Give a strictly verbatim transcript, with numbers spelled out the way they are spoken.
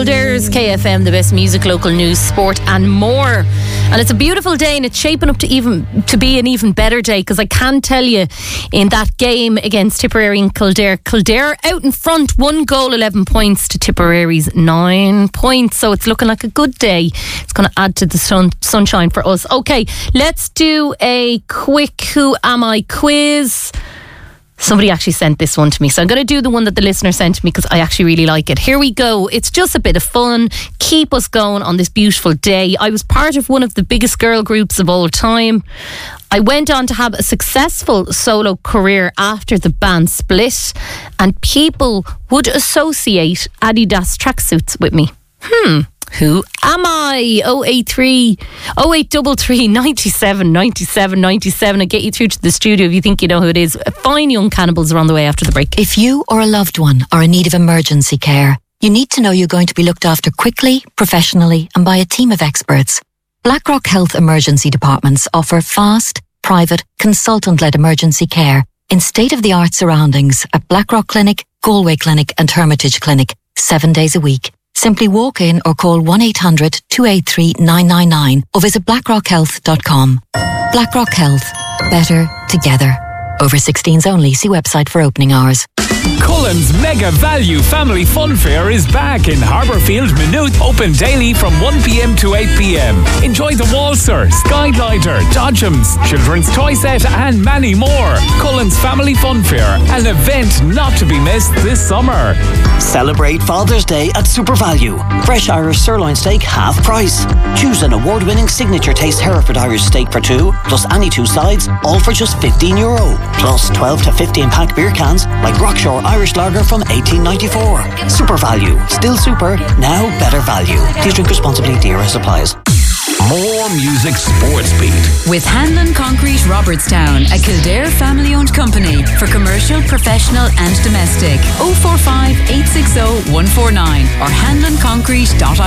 Kildare's K F M, the best music, local news, sport and more. And it's a beautiful day, and it's shaping up to even to be an even better day, because I can tell you, in that game against Tipperary and Kildare, Kildare out in front, one goal, eleven points to Tipperary's nine points. So it's looking like a good day. It's going to add to the sun, sunshine for us. Okay, let's do a quick Who Am I quiz. Somebody actually sent this one to me, so I'm going to do the one that the listener sent to me because I actually really like it. Here we go. It's just a bit of fun. Keep us going on this beautiful day. I was part of one of the biggest girl groups of all time. I went on to have a successful solo career after the band split, and people would associate Adidas tracksuits with me. Hmm. Who am I? oh eight three, oh eight three three, nine seven, nine seven, nine seven. I'll get you through to the studio if you think you know who it is. Fine young cannibals are on the way after the break. If you or a loved one are in need of emergency care, you need to know you're going to be looked after quickly, professionally, and by a team of experts. Blackrock Health Emergency Departments offer fast, private, consultant-led emergency care in state-of-the-art surroundings at Blackrock Clinic, Galway Clinic and Hermitage Clinic, seven days a week. Simply walk in or call one eight hundred, two eight three, nine nine nine or visit blackrock health dot com. Blackrock Health. Better together. Over sixteens only. See website for opening hours. Cullen's Mega Value Family Fun Fair is back in Harbourfield, Maynooth, open daily from one p.m. to eight p.m. Enjoy the Walser, Skyglider, Dodgems, Children's Toy Set and many more. Cullen's Family Fun Fair, an event not to be missed this summer. Celebrate Father's Day at Super Value. Fresh Irish sirloin steak half price. Choose an award-winning signature taste Hereford Irish steak for two, plus any two sides, all for just fifteen euro. Plus twelve to fifteen pack beer cans like Rockshore Irish Lager from eighteen ninety-four. Super Value. Still super, now better value. Please drink responsibly. D R S applies. More music sports beat with Hanlon Concrete Robertstown, a Kildare family-owned company for commercial, professional and domestic. oh four five, eight six oh, one four nine or hanlon concrete dot I E.